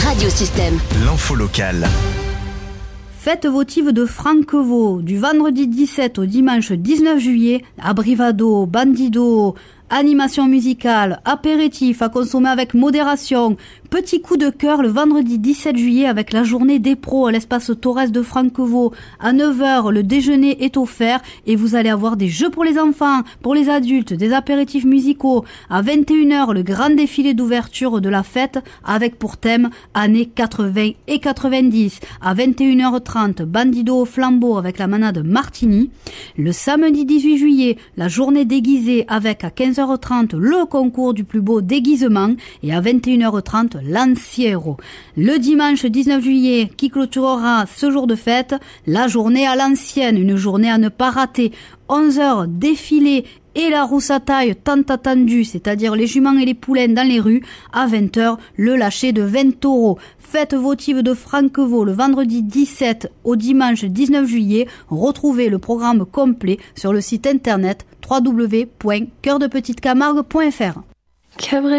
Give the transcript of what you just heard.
Radiosystème. L'info locale. Fête votive de Franquevaux, du vendredi 17 au dimanche 19 juillet, à Brivado, Bandido, animation musicale, apéritif à consommer avec modération. Petit coup de cœur le vendredi 17 juillet avec la journée des pros à l'espace Torres de Franquevaux. À 9h, le déjeuner est offert et vous allez avoir des jeux pour les enfants, pour les adultes, des apéritifs musicaux. À 21h, le grand défilé d'ouverture de la fête avec pour thème années 80 et 90. À 21h30, Bandido au flambeau avec la manade Martini. Le samedi 18 juillet, la journée déguisée avec à 15h30 le concours du plus beau déguisement et à 21h30 l'Anciero. Le dimanche 19 juillet qui clôturera ce jour de fête, la journée à l'ancienne, une journée à ne pas rater. 11h défilé et la rousse à taille tant attendue, c'est-à-dire les juments et les poulains dans les rues. À 20h, le lâcher de 20 taureaux. Fête votive de Franquevaux le vendredi 17 au dimanche 19 juillet. Retrouvez le programme complet sur le site internet www.coeurdepetitecamargue.fr.